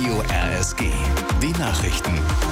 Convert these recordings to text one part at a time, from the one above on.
Radio RSG. Die Nachrichten.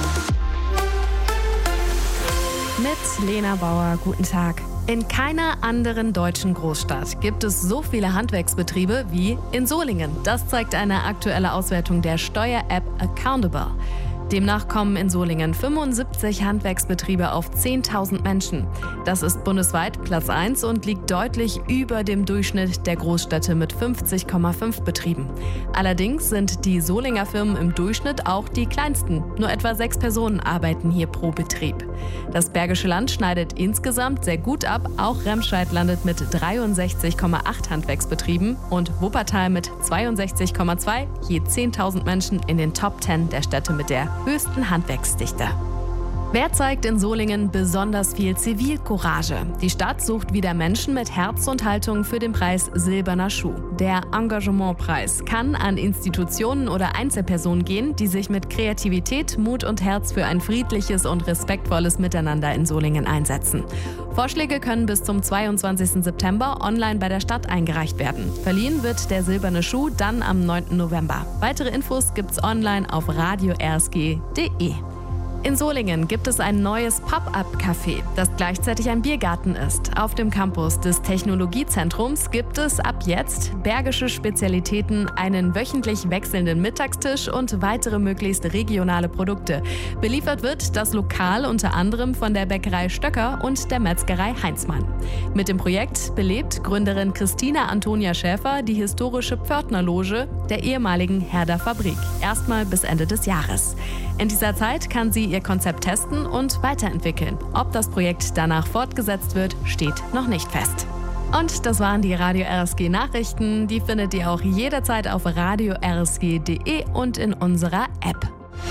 Mit Lena Bauer, guten Tag. In keiner anderen deutschen Großstadt gibt es so viele Handwerksbetriebe wie in Solingen. Das zeigt eine aktuelle Auswertung der Steuer-App Accountable. Demnach kommen in Solingen 75 Handwerksbetriebe auf 10.000 Menschen. Das ist bundesweit Platz 1 und liegt deutlich über dem Durchschnitt der Großstädte mit 50,5 Betrieben. Allerdings sind die Solinger Firmen im Durchschnitt auch die kleinsten. Nur etwa 6 Personen arbeiten hier pro Betrieb. Das Bergische Land schneidet insgesamt sehr gut ab. Auch Remscheid landet mit 63,8 Handwerksbetrieben und Wuppertal mit 62,2 je 10.000 Menschen in den Top 10 der Städte mit der höchsten Handwerksdichte. Wer zeigt in Solingen besonders viel Zivilcourage? Die Stadt sucht wieder Menschen mit Herz und Haltung für den Preis Silberner Schuh. Der Engagementpreis kann an Institutionen oder Einzelpersonen gehen, die sich mit Kreativität, Mut und Herz für ein friedliches und respektvolles Miteinander in Solingen einsetzen. Vorschläge können bis zum 22. September online bei der Stadt eingereicht werden. Verliehen wird der Silberne Schuh dann am 9. November. Weitere Infos gibt's online auf radiorsg.de. In Solingen gibt es ein neues Pop-up-Café, das gleichzeitig ein Biergarten ist. Auf dem Campus des Technologiezentrums gibt es ab jetzt bergische Spezialitäten, einen wöchentlich wechselnden Mittagstisch und weitere möglichst regionale Produkte. Beliefert wird das Lokal unter anderem von der Bäckerei Stöcker und der Metzgerei Heinzmann. Mit dem Projekt belebt Gründerin Christina Antonia Schäfer die historische Pförtnerloge der ehemaligen Herder Fabrik, erstmal bis Ende des Jahres. In dieser Zeit kann sie ihr Konzept testen und weiterentwickeln. Ob das Projekt danach fortgesetzt wird, steht noch nicht fest. Und das waren die Radio RSG Nachrichten. Die findet ihr auch jederzeit auf radiorsg.de und in unserer App.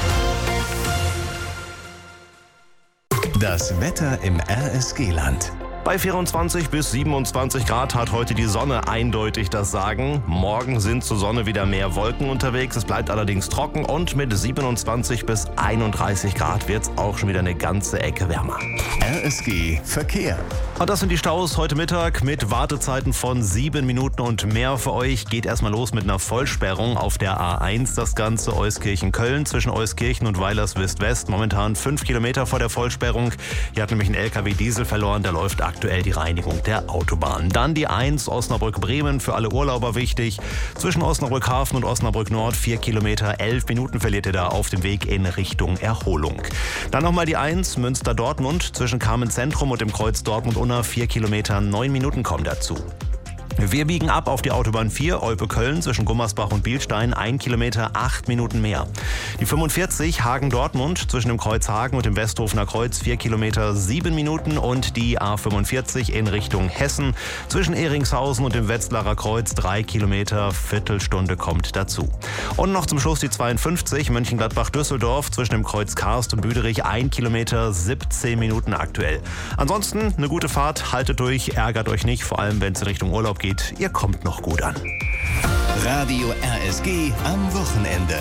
Das Wetter im RSG-Land. Bei 24 bis 27 Grad hat heute die Sonne eindeutig das Sagen. Morgen sind zur Sonne wieder mehr Wolken unterwegs. Es bleibt allerdings trocken und mit 27 bis 31 Grad wird es auch schon wieder eine ganze Ecke wärmer. RSG Verkehr. Und das sind die Staus heute Mittag mit Wartezeiten von 7 Minuten und mehr für euch. Geht erstmal los mit einer Vollsperrung auf der A1. Das Ganze Euskirchen-Köln zwischen Euskirchen und Weilerswist-West. Momentan 5 Kilometer vor der Vollsperrung. Hier hat nämlich ein LKW Diesel verloren. Der läuft aktuell die Reinigung der Autobahn. Dann die 1 Osnabrück-Bremen, für alle Urlauber wichtig. Zwischen Osnabrück-Hafen und Osnabrück-Nord 4 Kilometer, 11 Minuten verliert ihr da auf dem Weg in Richtung Erholung. Dann nochmal die 1 Münster-Dortmund, zwischen Kamen-Zentrum und dem Kreuz Dortmund-Unna 4 Kilometer, 9 Minuten kommen dazu. Wir biegen ab auf die Autobahn 4, Olpe-Köln, zwischen Gummersbach und Bielstein, 1 Kilometer, 8 Minuten mehr. Die 45, Hagen-Dortmund, zwischen dem Kreuz Hagen und dem Westhofener Kreuz, 4 Kilometer, 7 Minuten. Und die A45 in Richtung Hessen, zwischen Ehringshausen und dem Wetzlarer Kreuz, 3 Kilometer, Viertelstunde kommt dazu. Und noch zum Schluss die 52, Mönchengladbach-Düsseldorf, zwischen dem Kreuz Karst und Büderich, 1 Kilometer, 17 Minuten aktuell. Ansonsten eine gute Fahrt, haltet durch, ärgert euch nicht, vor allem wenn es in Richtung Urlaub geht. Ihr kommt noch gut an. Radio RSG am Wochenende.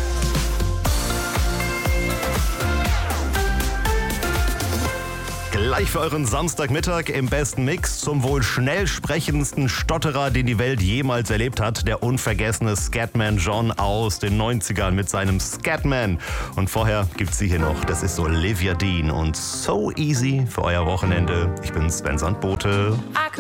Gleich für euren Samstagmittag im besten Mix zum wohl schnell sprechendsten Stotterer, den die Welt jemals erlebt hat. Der unvergessene Scatman John aus den 90ern mit seinem Scatman. Und vorher gibt's sie hier noch. Das ist Olivia Dean und So Easy für euer Wochenende. Ich bin Sven Sandbote.